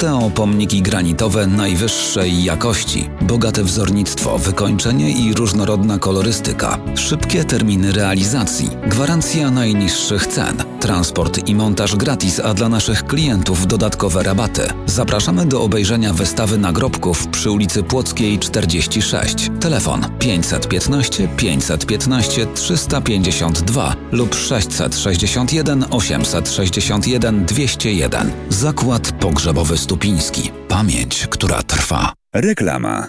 Proste opomniki granitowe najwyższej jakości, bogate wzornictwo, wykończenie i różnorodna kolorystyka, szybkie terminy realizacji, gwarancja najniższych cen, transport i montaż gratis, a dla naszych klientów dodatkowe rabaty. Zapraszamy do obejrzenia wystawy nagrobków przy ulicy Płockiej 46. Telefon 515 515 352 lub 661 861 201. Zakład Pogrzebowy Stupiński. Pamięć, która trwa. Reklama.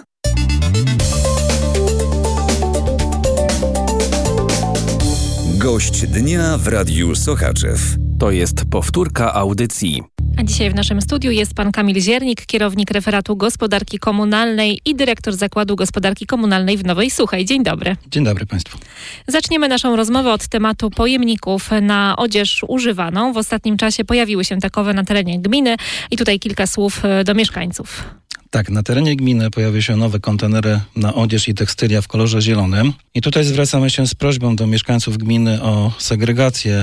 Gość dnia w Radiu Sochaczew. To jest powtórka audycji. A dzisiaj w naszym studiu jest pan Kamil Ziernik, kierownik referatu gospodarki komunalnej i dyrektor Zakładu Gospodarki Komunalnej w Nowej Suchej. Dzień dobry. Dzień dobry Państwu. Zaczniemy naszą rozmowę od tematu pojemników na odzież używaną. W ostatnim czasie pojawiły się takowe na terenie gminy i tutaj kilka słów do mieszkańców. Tak, na terenie gminy pojawiły się nowe kontenery na odzież i tekstylia w kolorze zielonym. I tutaj zwracamy się z prośbą do mieszkańców gminy o segregację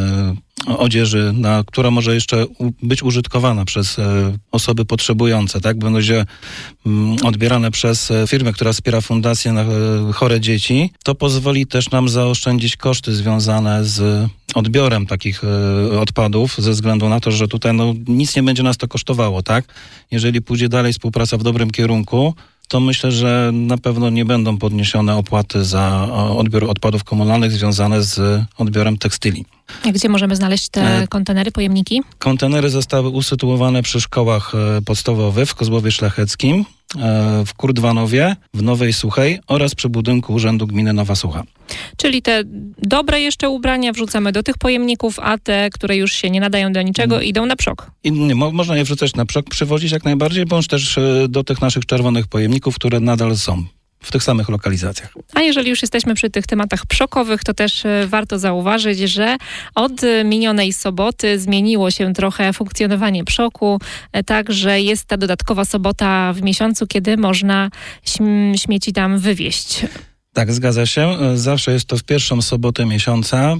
odzieży, która może jeszcze być użytkowana przez osoby potrzebujące, tak? Będzie odbierane przez firmę, która wspiera fundację na chore dzieci. To pozwoli też nam zaoszczędzić koszty związane z odbiorem takich odpadów, ze względu na to, że tutaj nic nie będzie nas to kosztowało, tak? Jeżeli pójdzie dalej współpraca w dobrym kierunku, to myślę, że na pewno nie będą podniesione opłaty za odbiór odpadów komunalnych związane z odbiorem tekstyli. A gdzie możemy znaleźć te kontenery, pojemniki? Kontenery zostały usytuowane przy szkołach podstawowych w Kozłowie Szlacheckim, w Kurdwanowie, w Nowej Suchej oraz przy budynku Urzędu Gminy Nowa Sucha. Czyli te dobre jeszcze ubrania wrzucamy do tych pojemników, a te, które już się nie nadają do niczego, idą na przok. Można je wrzucać na przok, przywozić jak najbardziej, bądź też do tych naszych czerwonych pojemników, które nadal są w tych samych lokalizacjach. A jeżeli już jesteśmy przy tych tematach przokowych, to też warto zauważyć, że od minionej soboty zmieniło się trochę funkcjonowanie przoku, tak, że jest ta dodatkowa sobota w miesiącu, kiedy można śmieci tam wywieźć. Tak, zgadza się. Zawsze jest to w pierwszą sobotę miesiąca.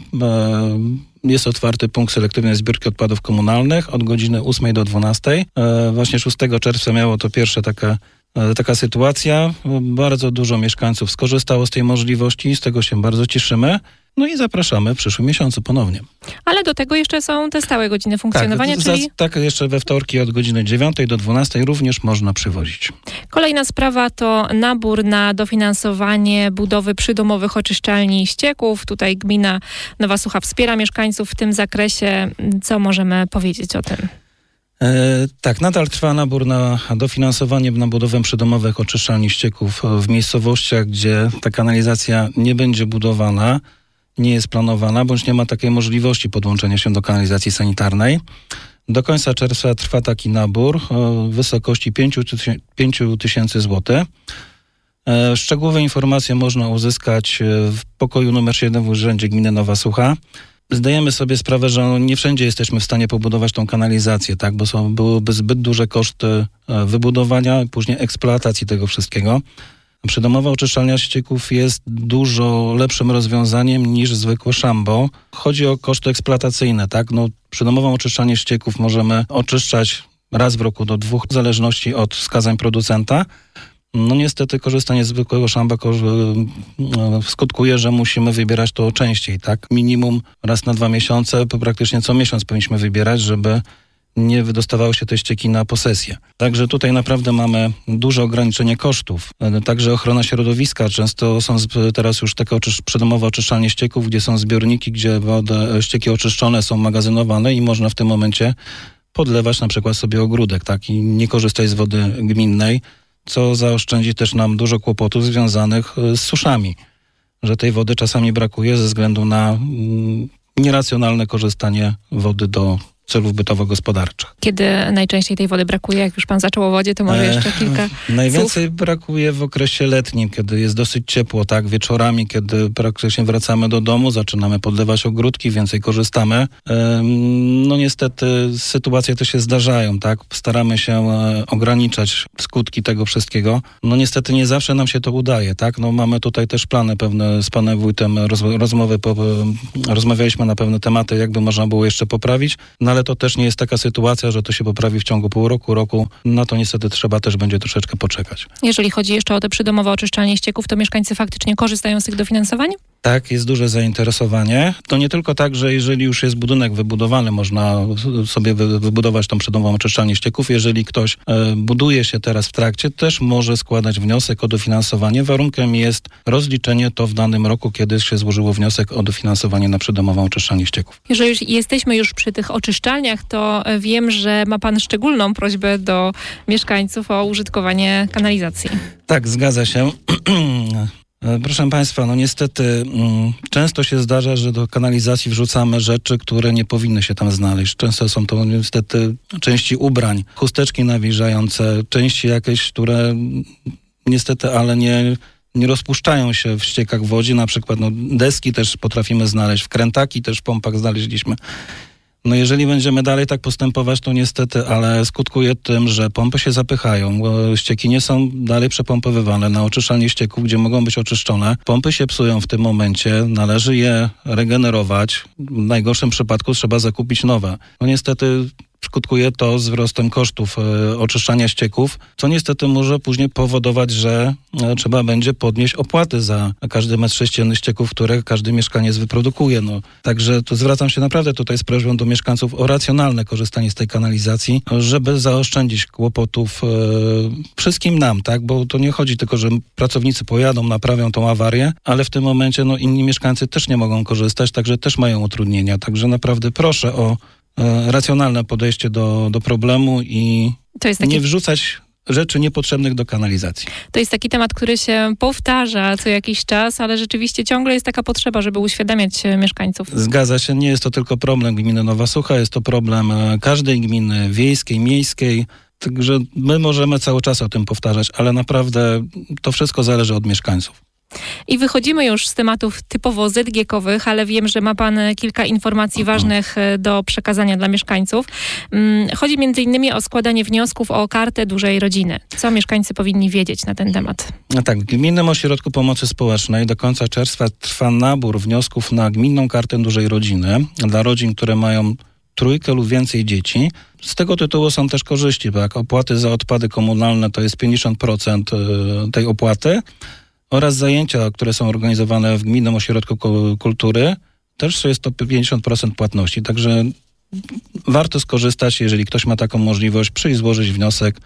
Jest otwarty punkt selektywnej zbiórki odpadów komunalnych od godziny 8 do 12. Właśnie 6 czerwca miało to pierwsze taka sytuacja. Bardzo dużo mieszkańców skorzystało z tej możliwości, z tego się bardzo cieszymy. No i zapraszamy w przyszłym miesiącu ponownie. Ale do tego jeszcze są te stałe godziny funkcjonowania, czyli... Tak, jeszcze we wtorki od godziny 9 do 12 również można przywozić. Kolejna sprawa to nabór na dofinansowanie budowy przydomowych oczyszczalni ścieków. Tutaj gmina Nowa Sucha wspiera mieszkańców w tym zakresie. Co możemy powiedzieć o tym? Tak, nadal trwa nabór na dofinansowanie na budowę przydomowych oczyszczalni ścieków w miejscowościach, gdzie ta kanalizacja nie będzie budowana, nie jest planowana, bądź nie ma takiej możliwości podłączenia się do kanalizacji sanitarnej. Do końca czerwca trwa taki nabór w wysokości 5 tysięcy złotych. Szczegółowe informacje można uzyskać w pokoju numer 7 w Urzędzie Gminy Nowa Sucha. Zdajemy sobie sprawę, że nie wszędzie jesteśmy w stanie pobudować tą kanalizację, tak, bo byłyby zbyt duże koszty wybudowania i później eksploatacji tego wszystkiego. Przydomowa oczyszczalnia ścieków jest dużo lepszym rozwiązaniem niż zwykłe szambo. Chodzi o koszty eksploatacyjne, tak? Przydomową oczyszczalnię ścieków możemy oczyszczać raz w roku do 2, w zależności od wskazań producenta. Niestety korzystanie z zwykłego szamba skutkuje, że musimy wybierać to częściej, tak? Minimum raz na 2 miesiące, praktycznie co miesiąc powinniśmy wybierać, żeby nie wydostawały się te ścieki na posesję. Także tutaj naprawdę mamy duże ograniczenie kosztów. Także ochrona środowiska. Często są teraz już takie przydomowe oczyszczalnie ścieków, gdzie są zbiorniki, gdzie ścieki oczyszczone są magazynowane i można w tym momencie podlewać na przykład sobie ogródek, tak? I nie korzystać z wody gminnej, co zaoszczędzi też nam dużo kłopotów związanych z suszami, że tej wody czasami brakuje ze względu na nieracjonalne korzystanie wody do celów bytowo-gospodarczych. Kiedy najczęściej tej wody brakuje? Jak już pan zaczął o wodzie, to może jeszcze kilka Najwięcej słów. Brakuje w okresie letnim, kiedy jest dosyć ciepło, tak, wieczorami, kiedy praktycznie wracamy do domu, zaczynamy podlewać ogródki, więcej korzystamy. Niestety sytuacje te się zdarzają, tak, staramy się ograniczać skutki tego wszystkiego. Niestety nie zawsze nam się to udaje, tak, mamy tutaj też plany pewne z panem wójtem, rozmawialiśmy na pewne tematy, jakby można było jeszcze poprawić, ale ale to też nie jest taka sytuacja, że to się poprawi w ciągu pół roku. Na to niestety trzeba też będzie troszeczkę poczekać. Jeżeli chodzi jeszcze o te przydomowe oczyszczalnie ścieków, to mieszkańcy faktycznie korzystają z tych dofinansowań? Tak, jest duże zainteresowanie. To nie tylko tak, że jeżeli już jest budynek wybudowany, można sobie wybudować tą przydomową oczyszczalnię ścieków. Jeżeli ktoś buduje się teraz w trakcie, też może składać wniosek o dofinansowanie. Warunkiem jest rozliczenie to w danym roku, kiedy się złożyło wniosek o dofinansowanie na przydomową oczyszczalnię ścieków. Jeżeli jesteśmy już przy tych oczyszczalniach, to wiem, że ma pan szczególną prośbę do mieszkańców o użytkowanie kanalizacji. Tak, zgadza się. Proszę Państwa, niestety często się zdarza, że do kanalizacji wrzucamy rzeczy, które nie powinny się tam znaleźć. Często są to niestety części ubrań, chusteczki nawilżające, części jakieś, które niestety, ale nie rozpuszczają się w ściekach w wodzie. Na przykład deski też potrafimy znaleźć, wkrętaki też w pompach znaleźliśmy. Jeżeli będziemy dalej tak postępować, to niestety, ale skutkuje tym, że pompy się zapychają, ścieki nie są dalej przepompowywane na oczyszczalnie ścieków, gdzie mogą być oczyszczone. Pompy się psują w tym momencie, należy je regenerować. W najgorszym przypadku trzeba zakupić nowe. Niestety skutkuje to wzrostem kosztów oczyszczania ścieków, co niestety może później powodować, że trzeba będzie podnieść opłaty za każdy metr sześcienny ścieków, które każdy mieszkaniec wyprodukuje. Także to zwracam się naprawdę tutaj z prośbą do mieszkańców o racjonalne korzystanie z tej kanalizacji, żeby zaoszczędzić kłopotów wszystkim nam, tak? Bo to nie chodzi tylko, że pracownicy pojadą, naprawią tą awarię, ale w tym momencie inni mieszkańcy też nie mogą korzystać, także też mają utrudnienia. Także naprawdę proszę o racjonalne podejście do problemu i nie wrzucać rzeczy niepotrzebnych do kanalizacji. To jest taki temat, który się powtarza co jakiś czas, ale rzeczywiście ciągle jest taka potrzeba, żeby uświadamiać mieszkańców. Zgadza się, nie jest to tylko problem gminy Nowa Sucha, jest to problem każdej gminy wiejskiej, miejskiej. Także my możemy cały czas o tym powtarzać, ale naprawdę to wszystko zależy od mieszkańców. I wychodzimy już z tematów typowo ZGK-owych, ale wiem, że ma pan kilka informacji ważnych do przekazania dla mieszkańców. Chodzi m.in. o składanie wniosków o kartę dużej rodziny. Co mieszkańcy powinni wiedzieć na ten temat? Tak, w Gminnym Ośrodku Pomocy Społecznej do końca czerwca trwa nabór wniosków na Gminną Kartę Dużej Rodziny dla rodzin, które mają 3 lub więcej dzieci. Z tego tytułu są też korzyści, bo jak opłaty za odpady komunalne to jest 50% tej opłaty, oraz zajęcia, które są organizowane w Gminnym Ośrodku Kultury, też jest to 50% płatności. Także warto skorzystać, jeżeli ktoś ma taką możliwość, przyjść, złożyć wniosek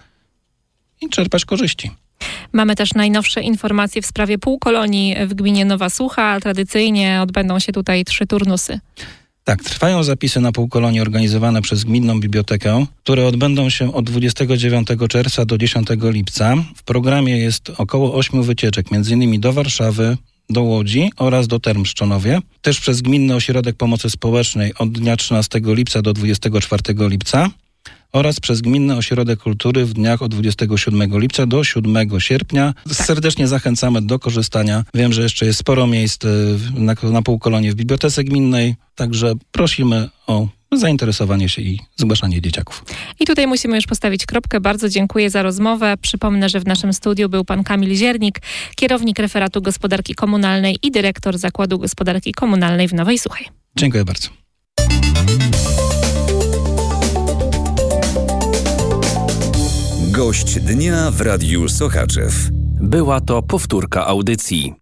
i czerpać korzyści. Mamy też najnowsze informacje w sprawie półkolonii w gminie Nowa Sucha. Tradycyjnie odbędą się tutaj 3 turnusy. Tak, trwają zapisy na półkolonii organizowane przez Gminną Bibliotekę, które odbędą się od 29 czerwca do 10 lipca. W programie jest około 8 wycieczek, m.in. do Warszawy, do Łodzi oraz do Term Szczonowie. Też przez Gminny Ośrodek Pomocy Społecznej od dnia 13 lipca do 24 lipca. Oraz przez Gminny Ośrodek Kultury w dniach od 27 lipca do 7 sierpnia. Serdecznie zachęcamy do korzystania. Wiem, że jeszcze jest sporo miejsc na półkolonii w Bibliotece Gminnej, także prosimy o zainteresowanie się i zgłaszanie dzieciaków. I tutaj musimy już postawić kropkę. Bardzo dziękuję za rozmowę. Przypomnę, że w naszym studiu był pan Kamil Ziernik, kierownik Referatu Gospodarki Komunalnej i dyrektor Zakładu Gospodarki Komunalnej w Nowej Suchej. Dziękuję bardzo. Gość dnia w Radiu Sochaczew. Była to powtórka audycji.